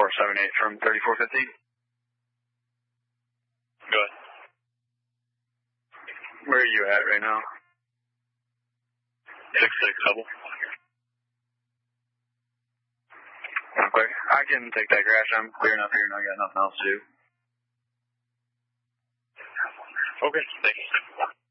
478 from 3415. Go ahead. Where are you at right now? 6-6 double. Okay. I can take that crash. I'm clearing up here and I got nothing else to do. Okay, thank you.